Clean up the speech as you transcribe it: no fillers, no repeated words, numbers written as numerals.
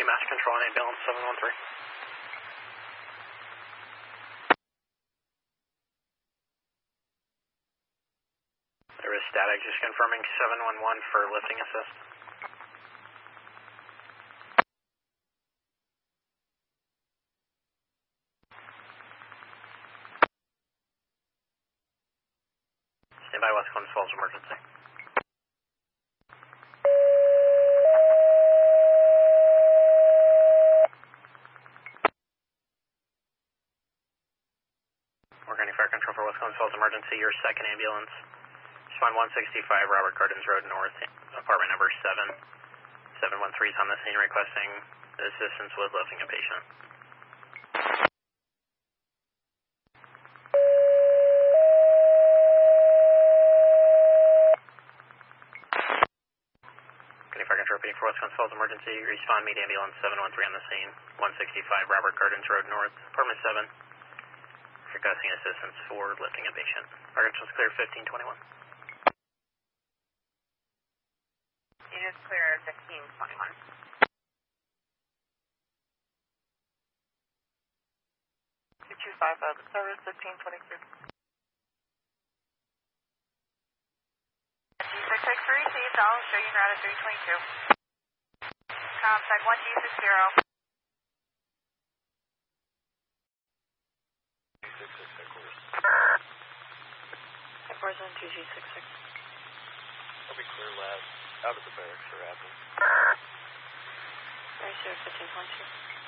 Mass Control and ambulance 713. There is static, just confirming 711 for lifting assist. Stand by West Clemens Falls emergency. We're getting fire control for West Clemens Falls emergency, your second ambulance. Respond 165 Robert Gardens Road North, apartment number 7. 713 is on the scene requesting assistance with lifting a patient. Getting fire control repeating for West Clemens Falls emergency. Respond meet ambulance 713 on the scene. 165 Robert Gardens Road North, apartment 7. Requesting assistance for lifting a patient. Fire control is clear 1521. It is clear 1521. 2255 service 1522. G663, see I'll show you route at 322. Contact 1G60. Where's on 2G66? I'll be clear lab out of the barracks for Apple. Very sure 1522.